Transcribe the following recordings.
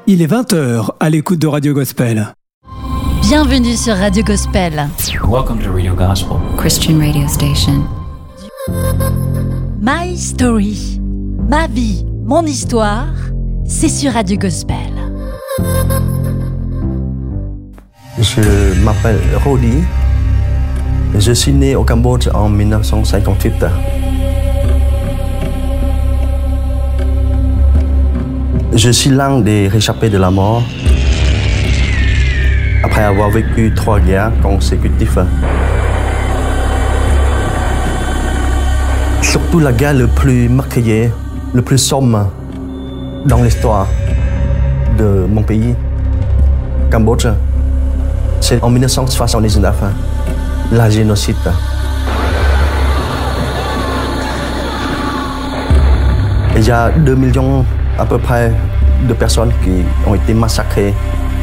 Il est 20h à l'écoute de Radio Gospel. Bienvenue sur Radio Gospel. Welcome to Radio Gospel, Christian radio station. My Story, ma vie, mon histoire, c'est sur Radio Gospel. Je m'appelle Rodi. Je suis né au Cambodge en 1958. Je suis l'un des réchappés de la mort après avoir vécu 3 guerres consécutives. Surtout la guerre le plus meurtrière, le plus sombre dans l'histoire de mon pays, Cambodge. C'est en 1979, la génocide. Il y a 2 millions à peu près de personnes qui ont été massacrées.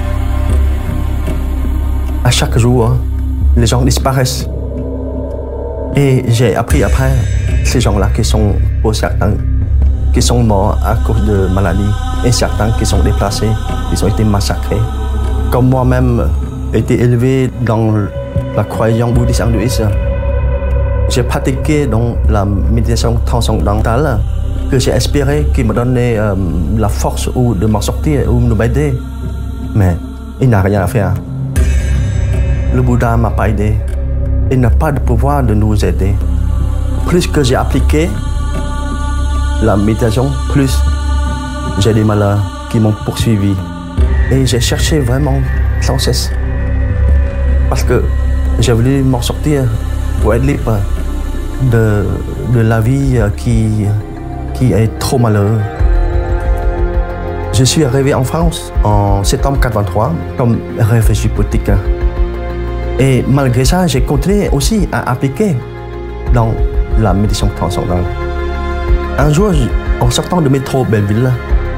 À chaque jour, les gens disparaissent. Et j'ai appris après, ces gens-là qui sont, pour certains, qui sont morts à cause de maladies, et certains qui sont déplacés, ils ont été massacrés. Comme moi-même, j'ai été élevé dans la croyance bouddhiste hindouiste. J'ai pratiqué dans la méditation transcendantale que j'ai espéré qui me donnait la force ou de m'en sortir ou de m'aider. Mais il n'a rien à faire. Le Bouddha ne m'a pas aidé. Il n'a pas de pouvoir de nous aider. Plus que j'ai appliqué la méditation, plus j'ai des malheurs qui m'ont poursuivi. Et j'ai cherché vraiment sans cesse. Parce que j'ai voulu m'en sortir pour être libre de la vie qui est trop malheureuse. Je suis arrivé en France en septembre 1983 comme réfugié politique. Et malgré ça, j'ai continué aussi à appliquer dans la méditation transcendantale. Un jour, en sortant de métro Belleville,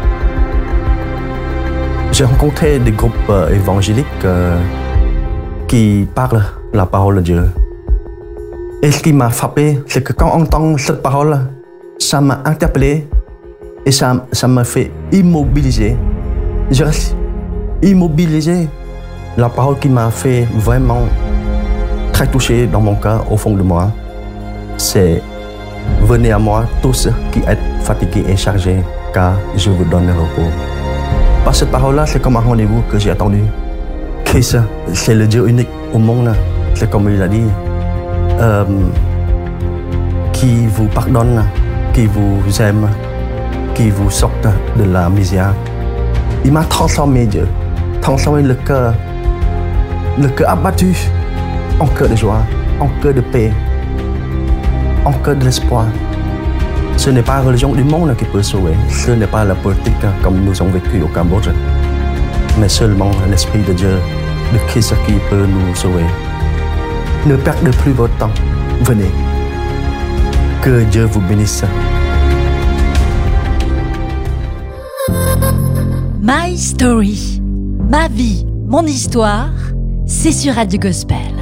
j'ai rencontré des groupes évangéliques qui parlent la parole de Dieu. Et ce qui m'a frappé, c'est que quand on entend cette parole, ça m'a interpellé et ça m'a fait immobiliser. Je reste immobilisé. La parole qui m'a fait vraiment très touché dans mon cœur, au fond de moi, c'est « Venez à moi tous qui êtes fatigués et chargés, car je vous donne le repos ». Par cette parole-là, c'est comme un rendez-vous que j'ai attendu. Christ, c'est le Dieu unique au monde, c'est comme il a dit, qui vous pardonne, qui vous aime, qui vous sort de la misère. Il m'a transformé, Dieu, transformé le cœur abattu en cœur de joie, en cœur de paix, en cœur de l'espoir. Ce n'est pas la religion du monde qui peut sauver, ce n'est pas la politique comme nous avons vécu au Cambodge, mais seulement l'Esprit de Dieu, de Christ qui peut nous sauver. Ne perdez plus votre temps, venez. Que Dieu vous bénisse. My Story, ma vie, mon histoire, c'est sur Radio Gospel.